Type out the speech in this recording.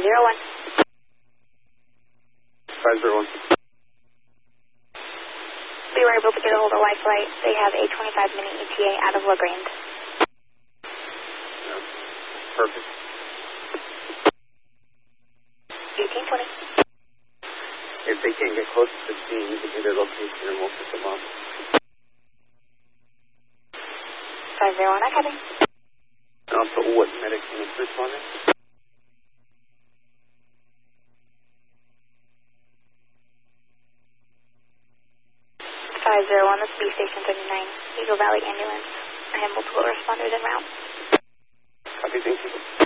501. 501. We were able to get a hold of Life Flight. They have a 25-minute ETA out of La Grande. Yeah. Perfect. 1820. If they can't get close to the scene, you can get their location and we'll pick them up. 501, I copy. And also, what medic units responding? 501, this is B Station 39, Eagle Valley Ambulance. I have multiple responders en route. Copy, thank you.